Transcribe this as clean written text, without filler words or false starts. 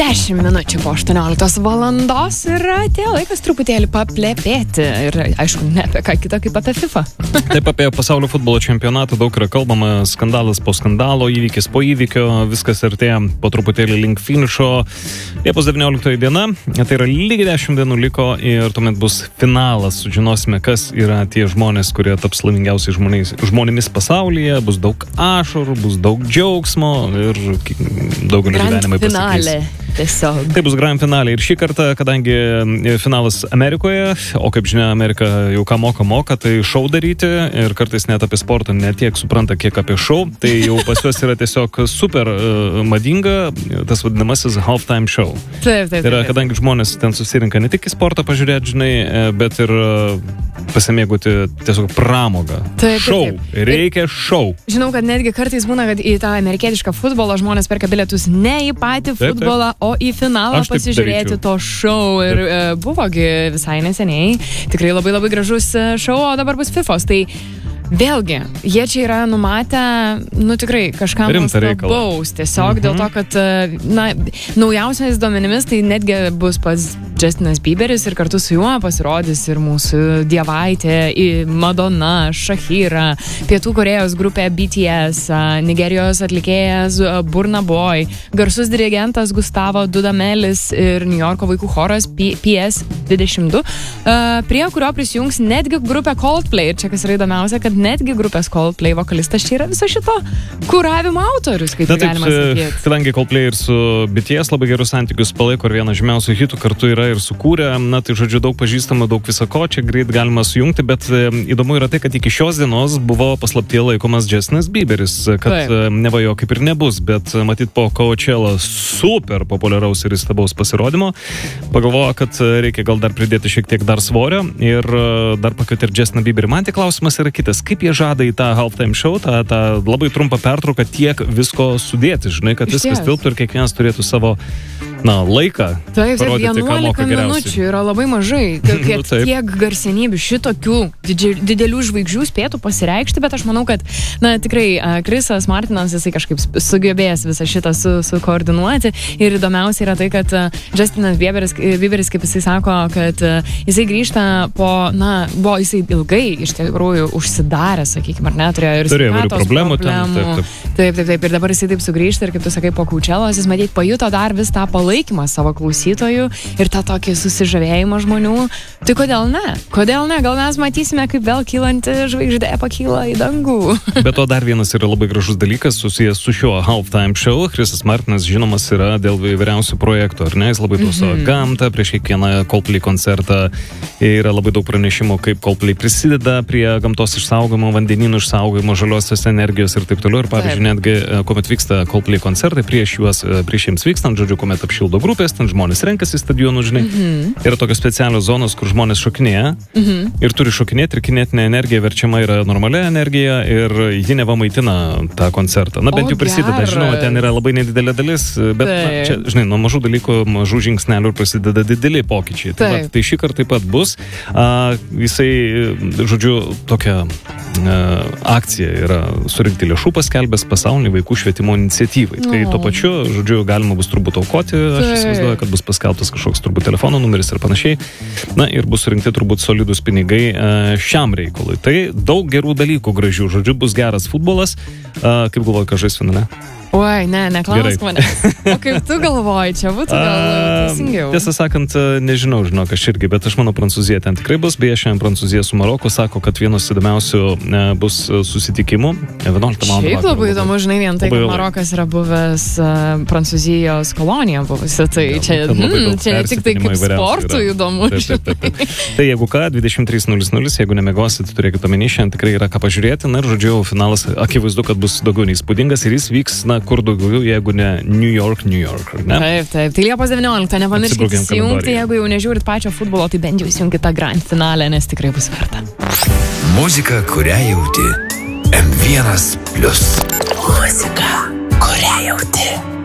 10 minučių po 18 valandos ir atėjo laikas truputėlį paplepėti. Ir aišku, ne apie ką kitą kaip apie FIFA. Taip, apie pasaulio futbolo čempionatą daug yra kalbama, skandalas po skandalo, įvykis po įvykio, viskas artėja po truputėlį link finišo. Liepos 19 diena, tai yra lygiai 10 dienų liko ir tuomet bus finalas. Sužinosime, kas yra tie žmonės, kurie taps laimingiausiai žmonėmis pasaulyje. Bus daug ašarų, bus daug džiaugsmo ir daugelio gyvenimai pasikeis. Tiesiog. Tai bus grand finalė ir šį kartą, kadangi finalas Amerikoje, o kaip žinia, Amerika jau ką moka, tai šou daryti ir kartais net apie sportą ne tiek supranta, kiek apie šou, tai jau pas juos yra tiesiog super madinga tas vadinamasis halftime show. Taip. Tai yra, kadangi žmonės ten susirinka ne tik į sportą pažiūrėti, žinai, bet ir pasimėgauti tiesiog pramogą. Šou. Reikia šou. Žinau, kad netgi kartais būna, kad į tą amerikietišką futbolą žmonės perka bilietus ne į patį futbolą, o į finalą pasižiūrėti to šou. Ir buvogi visai neseniai. Tikrai labai labai gražus šou, o dabar bus FIFOS. Tai vėlgi, jie čia yra numatę, tikrai kažkam nuostabaus. Tiesiog dėl to, kad, naujausiais duomenimis, tai netgi bus pats Justinas Bieberis ir kartu su juo pasirodys ir mūsų dievaitė, Madonna, Shakira, Pietų Korėjos grupė BTS, Nigerijos atlikėjas Burna Boy, garsus dirigentas Gustavo Dudamelis ir New Yorko vaikų choras PS22, prie kurio prisijungs netgi grupė Coldplay. Ir čia kas yra įdomiausia, kad netgi grupės Coldplay vokalistas čia yra viso šito kuravimo autorius, kaip galima sakyti. Kadangi Coldplay ir su BTS labai gerus santykius palaiko ir vieną žymiausių hitų kartu yra ir sukūrė, tai žodžiu daug pažįstamų, daug visako, čia greit galima sujungti, bet įdomu yra tai, kad iki šios dienos buvo paslaptyje laikomas Justinas Bieberis, kad neva jo kaip ir nebus, bet matyt po Coachella super populiaraus ir įstabaus pasirodymo pagalvojo, kad reikia gal dar pridėti šiek tiek dar svorio ir dar pakvietė ir Justiną Bieberį. Man tik klausimas yra kitas, kaip jie žada į tą halftime show, tą labai trumpą pertrauką tiek visko sudėti, žinai, kad viskas tilptų ir kiekvienas turėtų savo laiką. Taip, 11 minučių yra labai mažai. Tiek garsenybių šitokių didelių žvaigždžių spėtų pasireikšti, bet aš manau, kad tikrai Chrisas Martinas, jisai kažkaip sugebės visą šitą sukoordinuoti ir įdomiausia yra tai, kad Justinas Bieberis, kaip jisai sako, kad jisai grįžta buvo jisai ilgai iš tikrųjų užsidarę, sakykime, ar ne, turėjo sveikatos problemų. Taip, ir dabar jisai taip sugrįžta ir kaip tu sakai, po Coachellos, jis matyt pajuto dar vis tą palaikymą savo klausytojų ir tą tokį susižavėjimą žmonių. Tai kodėl ne? Gal mes matysime, kaip vėl kylanti žvaigždė pakyla į dangų. Bet to dar vienas yra labai gražus dalykas susijęs su šiuo halftime show. Chrisas Martinas žinomas yra dėl įvairiausių projektų, ar ne? Jis labai tauso gamtą, prieš kiekvieną Coldplay koncertą yra labai daug pranešimų, kaip Coldplay prisideda prie gamtos išsaugojimo, vandenynų išsaugojimo, žaliosios energijos ir taip toliau. Ir pavyzdžiui, netgi kuomet vyksta Coldplay koncertai, prieš jiems vykstant, žodžiu, kuomet apšildo grupės, ten žmonės renkasi stadionų, žinai. Yra tokios specialios zonos, kur žmonės šokinėja ir turi šokinėti ir kinetinė energija verčiama yra normalia energija ir ji neva maitina tą koncertą. Bent jau prisideda, žinau, ten yra labai nedidelė dalis, bet čia, žinai, nuo mažų dalykų, mažų žingsnelių prasideda dideli pokyčiai. Tai šį kartą taip pat bus. Jisai, žodžiu, tokia akcija yra surinkti lėšų paskelbęs pasaulinį vaikų švietimo iniciatyvai. Tai tuo pačiu, žodžiu, galima bus turbūt aukoti, aš įsivaizduoju, kad bus paskelbtas kažkoks turbūt telefono numeris ir panašiai. Ir bus surinkti turbūt solidus pinigai šiam reikalui. Tai daug gerų dalykų gražių, žodžiu, bus geras futbolas. Kaip galvoji, ką žais finale? Oi, neklausk mane. O kaip tu galvoji, čia būtų gal teisingiau? Tiesą sakant, nežinau, žinok, aš irgi, bet aš manau, Prancūzija ten tikrai bus. Beje, šiandien Prancūzija su Maroku sako, kad vienas įdomiausių bus susitikimų 11 val. Šiaip labai įdomu, žinai, vien tai, kad Marokas yra buvęs Prancūzijos kolonija buvusi. Tai čia ne tik tai kaip sportų įdomu. Tai jeigu ką, 23:00, jeigu nemiegosit, turėkit omeny, šiandien tikrai yra ką pažiūrėti. Ir žodžiu, finalas akivaizdu, kad bus daugiau neįspūdingas ir jis vyks, kur daugiau, jeigu ne New York, ar ne? Taip. Tai Liepos 19, nepamirškit įsijungti, jeigu jau nežiūrit pačio futbolo, tai bent jau įsijungit tą grand finalę, nes tikrai bus verta. Muzika, kurią jauti. M1+. Muzika, kurią jauti.